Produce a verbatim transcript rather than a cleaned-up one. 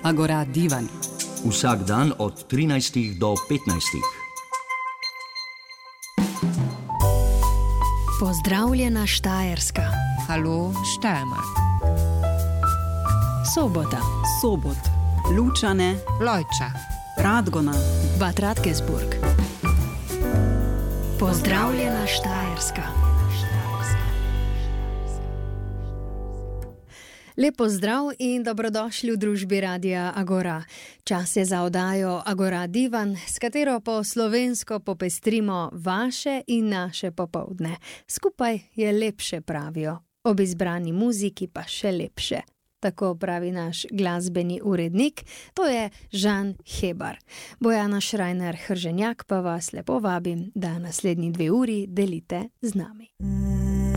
Agora Divan. Vsak dan od trinajstih do petnajstih. Pozdravljena Štajerska. Halo Steiermark. Sobota. Sobot. Lučane. Lojča. Radgona. Bad Radkersburg. Pozdravljena Štajerska. Lep pozdrav in dobrodošli v družbi Radia Agora. Čas je za oddajo Agora Divan, s katero po slovensko popestrimo vaše in naše popoldne. Skupaj je lepše, pravijo, ob izbrani muziki pa še lepše. Tako pravi naš glasbeni urednik, to je Žan Hebar. Bojana Šrajner Hrženjak pa vas lepo vabim, da naslednji dve uri delite z nami.